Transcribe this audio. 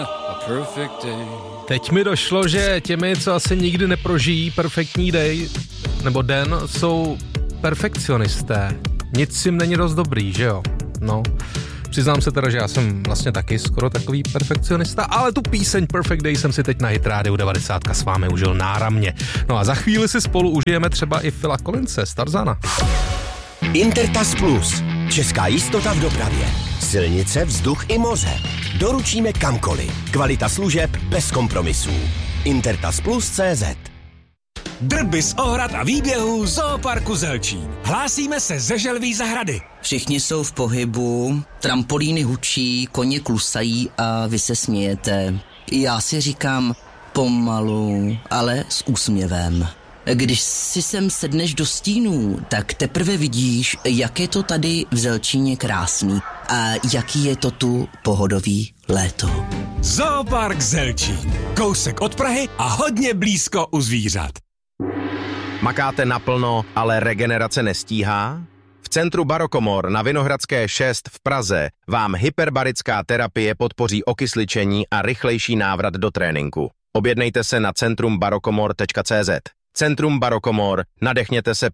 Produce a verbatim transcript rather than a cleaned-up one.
Teď mi došlo, že těmi, co asi nikdy neprožijí perfektní day, nebo den, jsou perfekcionisté. Nic jim není dost dobrý, že jo? No, přiznám se teda, že já jsem vlastně taky skoro takový perfekcionista, ale tu píseň Perfect Day jsem si teď na Hit Radio devadesát s vámi užil náramně. No a za chvíli si spolu užijeme třeba i Phila Collinse z Tarzana. Intertas Plus. Česká jistota v dopravě. Silnice, vzduch i moře. Doručíme kamkoliv. Kvalita služeb bez kompromisů. Intertas Plus tečka cé zet. Drby z ohrad a výběhů Zooparku Zelčín. Hlásíme se ze Želví zahrady. Všichni jsou v pohybu, trampolíny hučí, koně klusají a vy se smějete. Já si říkám pomalu, ale s úsměvem. Když si sem sedneš do stínů, tak teprve vidíš, jak je to tady v Zelčíně krásný a jaký je to tu pohodový léto. Zoopark Zelčín. Kousek od Prahy a hodně blízko u zvířat. Makáte naplno, ale regenerace nestíhá? V centru Barokomor na Vinohradské šest v Praze vám hyperbarická terapie podpoří okysličení a rychlejší návrat do tréninku. Objednejte se na centrum barokomor tečka cé zet. Centrum Barokomor, nadechněte se